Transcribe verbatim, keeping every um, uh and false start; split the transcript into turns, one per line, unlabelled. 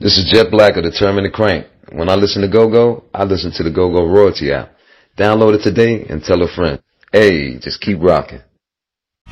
This is Jet Black of Determined to Crank. When I listen to Go-Go, I listen to the Go-Go Royalty app. Download it today and tell a friend. Hey, just keep rocking.